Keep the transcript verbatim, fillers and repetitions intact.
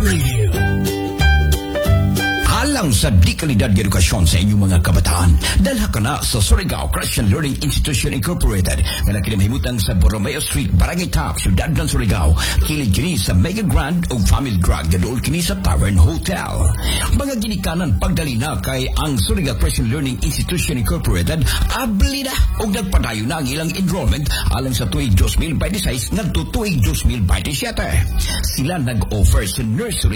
Radio. Alang sa di kalidad ng edukasyon sa inyong mga kabataan, dalha ka na sa Surigao Christian Learning Institution Incorporated na kinahimutang sa Borromeo Street, Barangay Top, Ciudad ng Surigao. Kilid kini sa Mega Grand o Family Drug gadol kini sa Tavern Hotel. Mga ginikanan pagdali na kay ang Surigao Christian Learning Institution Incorporated abli na o nagpadayo na ang ilang enrollment alang sa tuig two thousand twenty-six ngadto tuig two thousand twenty-seven. Sila nag-offer sa nursery